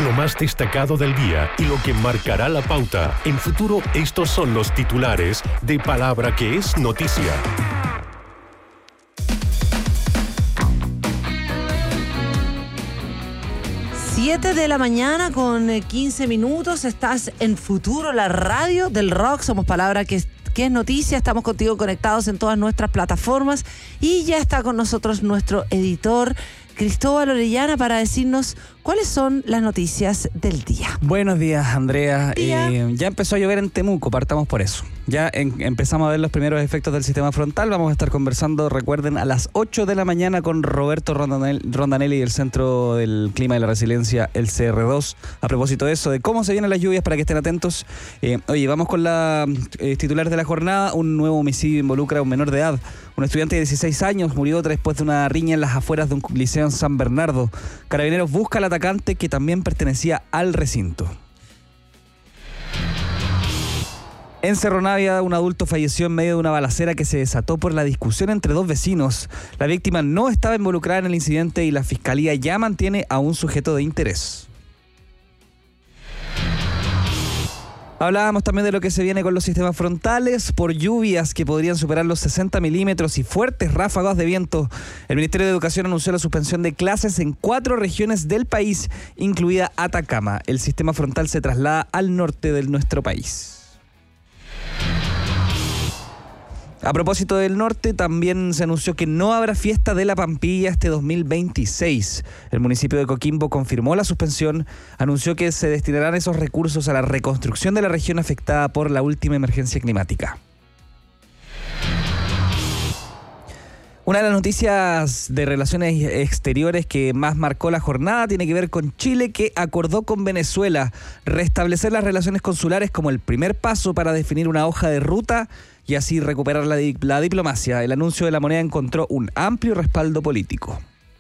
Lo más destacado del día y lo que marcará la pauta. En Futuro, estos son los titulares de Palabra que es noticia. Siete de la mañana con 15 minutos. Estás en Futuro, la radio del rock. Somos Palabra que es noticia. Estamos contigo conectados en todas nuestras plataformas. Y ya está con nosotros nuestro editor, Cristóbal Orellana, para decirnos cuáles son las noticias del día. Buenos días, Andrea. Ya empezó a llover en Temuco, partamos por eso. Ya empezamos a ver los primeros efectos del sistema frontal. Vamos a estar conversando, recuerden, a las 8 de la mañana con Roberto Rondanelli del Centro del Clima y la Resiliencia, el CR2. A propósito de eso, de cómo se vienen las lluvias, para que estén atentos. Oye, vamos con la titular de la jornada. Un nuevo homicidio involucra a un menor de edad. Un estudiante de 16 años murió después de una riña en las afueras de un liceo en San Bernardo. Carabineros busca al atacante, que también pertenecía al recinto. En Cerro Navia, un adulto falleció en medio de una balacera que se desató por la discusión entre dos vecinos. La víctima no estaba involucrada en el incidente y la fiscalía ya mantiene a un sujeto de interés. Hablábamos también de lo que se viene con los sistemas frontales. Por lluvias que podrían superar los 60 milímetros y fuertes ráfagas de viento, el Ministerio de Educación anunció la suspensión de clases en 4 regiones del país, incluida Atacama. El sistema frontal se traslada al norte de nuestro país. A propósito del norte, también se anunció que no habrá fiesta de la Pampilla este 2026. El municipio de Coquimbo confirmó la suspensión, anunció que se destinarán esos recursos a la reconstrucción de la región afectada por la última emergencia climática. Una de las noticias de relaciones exteriores que más marcó la jornada tiene que ver con Chile, que acordó con Venezuela restablecer las relaciones consulares como el primer paso para definir una hoja de ruta y así recuperar la diplomacia. El anuncio de la moneda encontró un amplio respaldo político.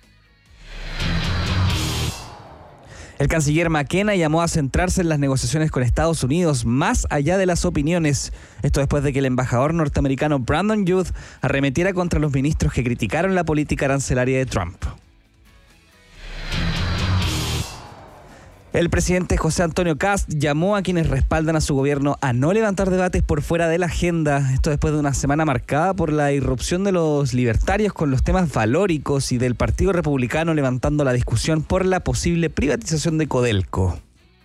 El canciller McKenna llamó a centrarse en las negociaciones con Estados Unidos más allá de las opiniones. Esto después de que el embajador norteamericano Brandon Youth arremetiera contra los ministros que criticaron la política arancelaria de Trump. El presidente José Antonio Kast llamó a quienes respaldan a su gobierno a no levantar debates por fuera de la agenda. Esto después de una semana marcada por la irrupción de los libertarios con los temas valóricos y del Partido Republicano levantando la discusión por la posible privatización de Codelco.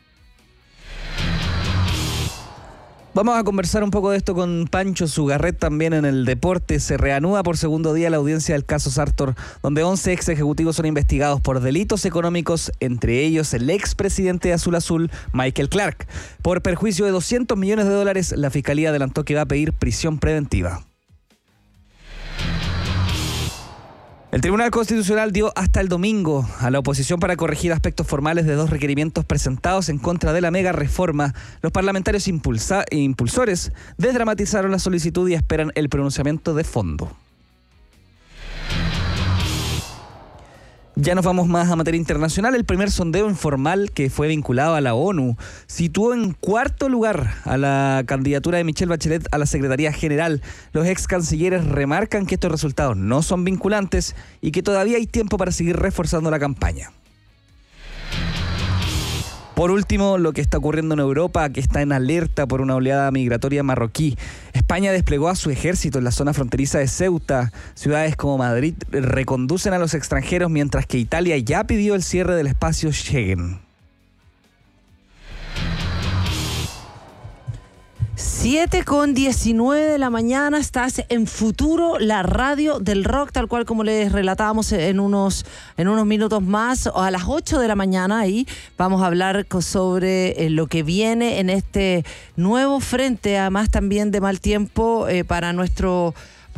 Vamos a conversar un poco de esto con Pancho Sugarret. También en el deporte se reanuda por segundo día la audiencia del caso Sartor, donde 11 ex ejecutivos son investigados por delitos económicos, entre ellos el expresidente de Azul Azul, Michael Clark. Por perjuicio de $200 millones, la fiscalía adelantó que va a pedir prisión preventiva. El Tribunal Constitucional dio hasta el domingo a la oposición para corregir aspectos formales de 2 requerimientos presentados en contra de la mega reforma. Los parlamentarios impulsores desdramatizaron la solicitud y esperan el pronunciamiento de fondo. Ya nos vamos más a materia internacional. El primer sondeo informal que fue vinculado a la ONU situó en 4º lugar a la candidatura de Michelle Bachelet a la Secretaría General. Los ex cancilleres remarcan que estos resultados no son vinculantes y que todavía hay tiempo para seguir reforzando la campaña. Por último, lo que está ocurriendo en Europa, que está en alerta por una oleada migratoria marroquí. España desplegó a su ejército en la zona fronteriza de Ceuta. Ciudades como Madrid reconducen a los extranjeros, mientras que Italia ya pidió el cierre del espacio Schengen. 7:19 de la mañana, estás en Futuro, la radio del rock, tal cual como les relatábamos en unos minutos más, o a las 8 de la mañana. Ahí vamos a hablar sobre lo que viene en este nuevo frente, además también de mal tiempo para nuestro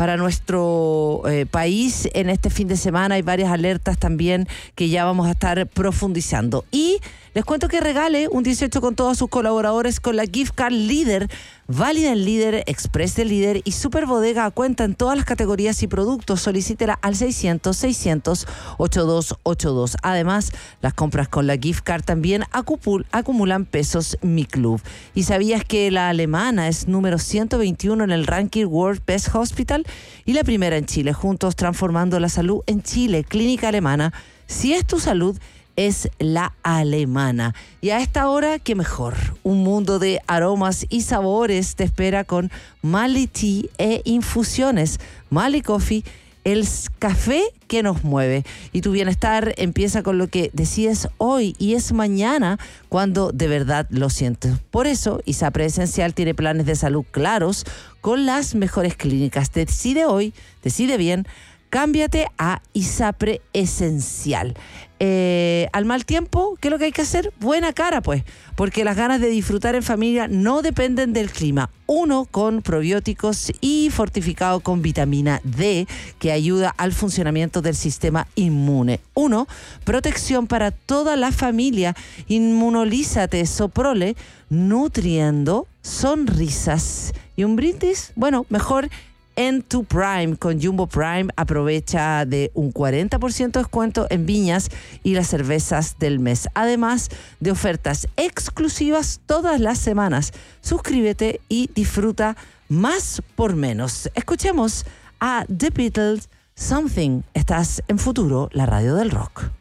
país en este fin de semana. Hay varias alertas también que ya vamos a estar profundizando. Y les cuento que regale un 18 con todos sus colaboradores con la Gift Card Líder, válida en Líder, Express de Líder y Super Bodega a cuenta en todas las categorías y productos. Solicítela al 600-600-8282. Además, las compras con la Gift Card también acumulan pesos Mi Club. ¿Y sabías que la alemana es número 121 en el ranking World Best Hospital y la primera en Chile? Juntos transformando la salud en Chile. Clínica Alemana. Si es tu salud, es la alemana. Y a esta hora, qué mejor. Un mundo de aromas y sabores te espera con Mali Tea e infusiones. Mali Coffee, el café que nos mueve. Y tu bienestar empieza con lo que decides hoy y es mañana cuando de verdad lo sientes. Por eso, ISAPRE Esencial tiene planes de salud claros con las mejores clínicas. Decide hoy, decide bien, cámbiate a ISAPRE Esencial. Al mal tiempo, ¿qué es lo que hay que hacer? Buena cara, pues, porque las ganas de disfrutar en familia no dependen del clima. Uno con probióticos y fortificado con vitamina D, que ayuda al funcionamiento del sistema inmune. Uno, protección para toda la familia. Inmunolízate Soprole, nutriendo sonrisas. ¿Y un brindis? Bueno, mejor en tu Prime. Con Jumbo Prime aprovecha de un 40% de descuento en viñas y las cervezas del mes. Además de ofertas exclusivas todas las semanas. Suscríbete y disfruta más por menos. Escuchemos a The Beatles, Something. Estás en Futuro, la radio del rock.